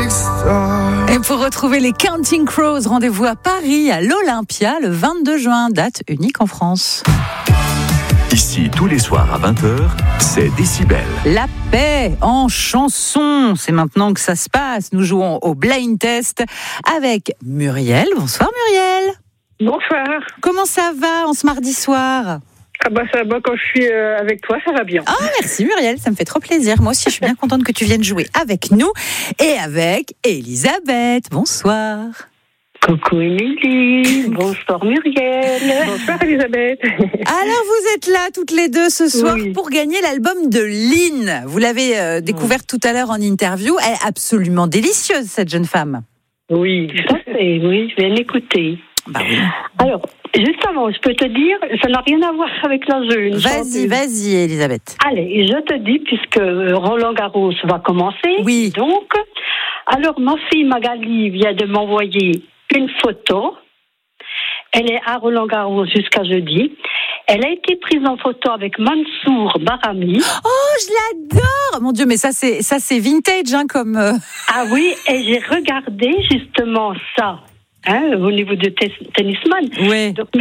Et pour retrouver les Counting Crows, rendez-vous à Paris, à l'Olympia, le 22 juin, date unique en France. Ici, tous les soirs à 20h, c'est Décibel. La paix en chanson, c'est maintenant que ça se passe. Nous jouons au blind test avec Muriel. Bonsoir Muriel. Bonsoir. Comment ça va en ce mardi soir ? Ah bah ça va, quand je suis avec toi, ça va bien. Ah merci Muriel, ça me fait trop plaisir. Moi aussi, je suis bien contente que tu viennes jouer avec nous et avec Elisabeth. Bonsoir. Coucou Émilie, bonsoir Muriel. Bonsoir Elisabeth. Alors vous êtes là toutes les deux ce soir pour gagner l'album de Lynn. Vous l'avez découverte tout à l'heure en interview. Elle est absolument délicieuse cette jeune femme. Oui, tout à fait, oui, je viens l'écouter. Bah oui. Alors, juste avant, je peux te dire, ça n'a rien à voir avec la jeune. Vas-y Elisabeth. Allez, je te dis, puisque Roland Garros va commencer. Oui. Donc, alors ma fille Magali vient de m'envoyer une photo. Elle est à Roland Garros jusqu'à jeudi. Elle a été prise en photo avec Mansour Barami. Oh, je l'adore. Mon Dieu, mais ça c'est vintage hein, comme. Ah oui, et j'ai regardé justement ça. Au niveau de tennisman. Oui. Donc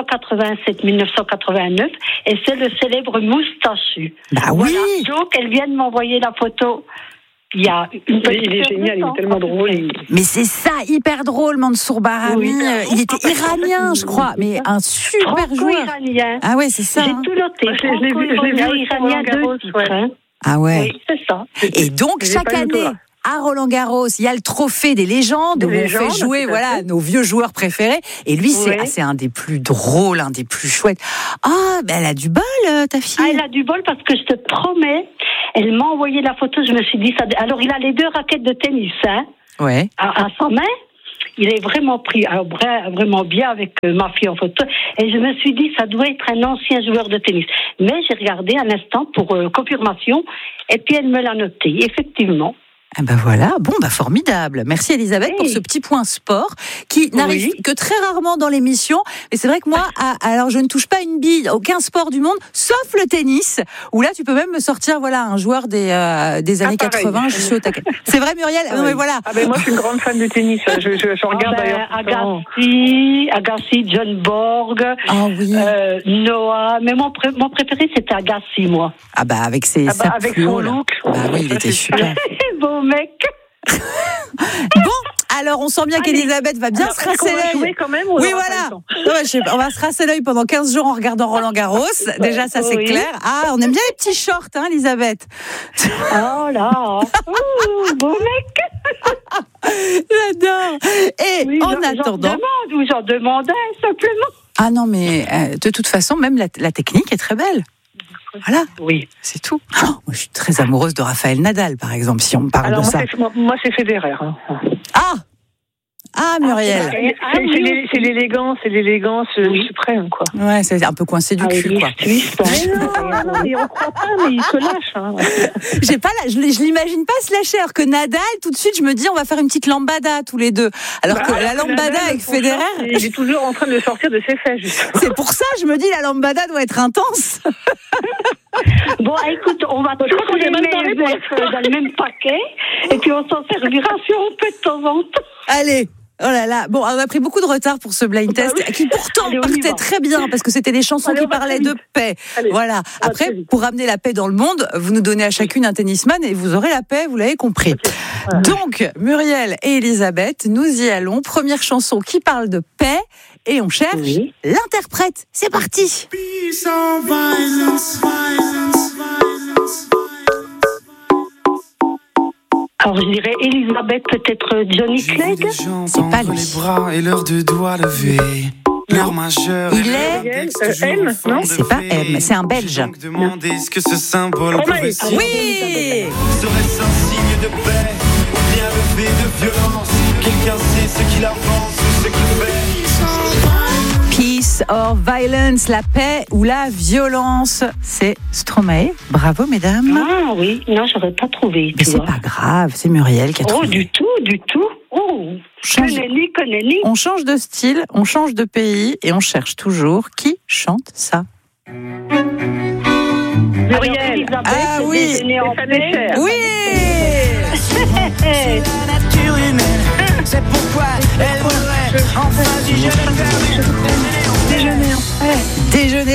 1987-1989, et c'est le célèbre moustachu. Bah voilà. oui. Donc elle vient de m'envoyer la photo. Il y a une petite il est génial, il est tellement drôle. Mais c'est ça, hyper drôle, Mansour Barami. Oui. Il était iranien, je crois, mais un super joueur. Franco-iranien. Ah ouais, c'est ça. J'ai hein. tout noté. Je l'ai vu Franco-iranien, deux titres. Hein. Ah ouais. Oui, c'est ça. Et donc J'ai chaque pas eu le année. droit. À Roland-Garros, il y a le trophée des légendes où on fait jouer nos vieux joueurs préférés. Et lui, c'est un des plus drôles, un des plus chouettes. Ah, ben elle a du bol, ta fille. Ah, elle a du bol parce que je te promets, elle m'a envoyé la photo, je me suis dit ça. Alors, il a les deux raquettes de tennis, hein, Ouais. à sa main. Il est vraiment pris, vraiment bien avec ma fille en photo. Et je me suis dit, ça doit être un ancien joueur de tennis. Mais j'ai regardé un instant pour confirmation. Et puis, elle me l'a noté, effectivement. Ah ben voilà, bon bah formidable. Merci Elisabeth pour ce petit point sport qui n'arrive que très rarement dans l'émission. Mais c'est vrai que moi, alors je ne touche pas une bille, aucun sport du monde, sauf le tennis, où là tu peux même me sortir un joueur des années 80. Je suis au taquet. C'est vrai Muriel. Non mais voilà. Ah ben moi je suis une grande fan de tennis. Je regarde d'ailleurs. Agassi, John Borg, Noah. Mais mon préféré c'était Agassi, moi. Ah bah avec sa avec fluo, son look. Bah oui, il était super. Beau mec. Bon, alors on sent bien qu'Elisabeth va bien se rasser l'œil. Quand même, oui, voilà. On va se rasser l'œil pendant 15 jours en regardant Roland Garros. Déjà, ça c'est clair. Ah, on aime bien les petits shorts, hein, Elisabeth. Oh là. Beau mec. J'adore. Et en attendant. J'en demandais simplement. Ah non, mais de toute façon, même la technique est très belle. Voilà, oui, c'est tout. Oh, moi, je suis très amoureuse de Raphaël Nadal, par exemple, si on me parle de ça. Moi, c'est Federer. Hein. Ah, Muriel. C'est l'élégance suprême, quoi. Ouais, c'est un peu coincé du cul, quoi. Non, il ne croit pas, mais il se lâche. Hein. Je l'imagine pas se lâcher, alors que Nadal, tout de suite, je me dis, on va faire une petite lambada tous les deux. Alors que la lambada Nadal, avec Federer. Il est toujours en train de sortir de ses fesses, justement. C'est pour ça, je me dis, la lambada doit être intense. Bon, écoute, on va tous les mettre dans le même paquet, et puis on s'en servira si on peut de temps en temps. Allez. Oh là là, bon, on a pris beaucoup de retard pour ce blind test qui pourtant partait très bien parce que c'était des chansons qui parlaient de paix. Voilà. Après, pour ramener la paix dans le monde, vous nous donnez à chacune un tennisman et vous aurez la paix, vous l'avez compris. Okay. Donc, Muriel et Elisabeth, nous y allons. Première chanson qui parle de paix et on cherche l'interprète. C'est parti. Peace or violence, violence, violence. Alors je dirais Elisabeth, peut-être Johnny Clegg. C'est pas lui. Les bras et l'heure de doigts levés. L'heure majeure. Il est M, non ? C'est pas M, c'est un Belge. Donc demandez ce que ce symbole pouvait signifier. Oui. Serait-ce un signe de paix ou bien levé de violence ? Quelqu'un sait ce qu'il avance ou ce qu'il fait ? Peace or violence, la paix ou la violence, c'est Stromae. Bravo, mesdames. Ah oui, non, j'aurais pas trouvé. Mais c'est pas grave, c'est Muriel qui a trouvé. Oh, du tout. Oh, connais-ni. On change de style, on change de pays et on cherche toujours qui chante ça. Muriel. Ah oui. Oui.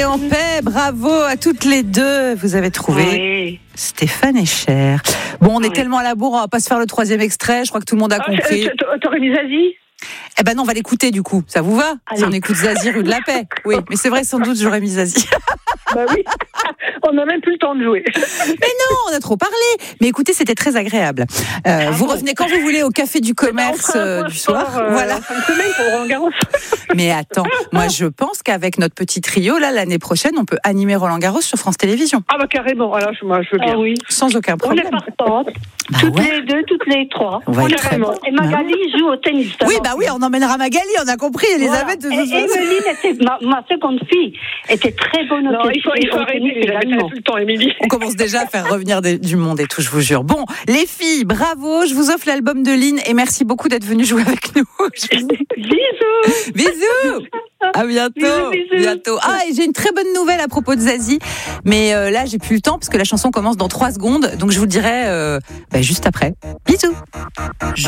en paix. Bravo à toutes les deux. Vous avez trouvé Stéphane et Cher. Bon, on est tellement à la bourre, on va pas se faire le 3e extrait. Je crois que tout le monde a compris. T'aurais mis Zazie ? Eh ben non, on va l'écouter du coup. Ça vous va ? Si on écoute Zazie, rue de la Paix. Oui, mais c'est vrai, sans doute, j'aurais mis Zazie. Bah oui, on n'a même plus le temps de jouer. Mais non, on a trop parlé. Mais écoutez, c'était très agréable. Vous revenez quand vous voulez au Café du Commerce du soir. Voilà. Fin de semaine pour Roland-Garros. Mais attends, moi je pense qu'avec notre petit trio, là, l'année prochaine, on peut animer Roland-Garros sur France Télévisions. Ah bah carrément, alors moi je veux bien. oui. Sans aucun problème. On est partantes. Les deux, toutes les trois. On va être très bon. Et Magali joue au tennis. Oui, bah oui, on emmènera Magali, on a compris, Elisabeth. Voilà. Et Emeline était, ma seconde fille, était très bonne au tennis. Il faut arrêter, tout le temps, Émilie. On commence déjà à faire revenir du monde et tout, je vous jure. Bon, les filles, je vous offre l'album de Lynn et merci beaucoup d'être venues jouer avec nous. Bisous. Bisous. À bientôt. Bisous. Bientôt. Ah, et j'ai une très bonne nouvelle à propos de Zazie, mais là j'ai plus le temps parce que la chanson commence dans 3 secondes, donc je vous le dirai juste après. Bisous.